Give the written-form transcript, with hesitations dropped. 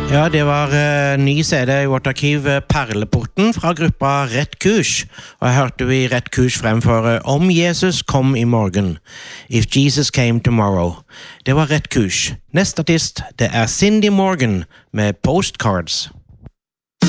Ja, det var ny CD i vårt arkiv, Perleporten fra gruppa Rett Kurs. Og jeg hørte vi Rett Kurs fremføre Om Jesus kom i morgen. If Jesus came tomorrow. Det var Rett Kurs. Neste artist, det er Cindy Morgan med Postcards.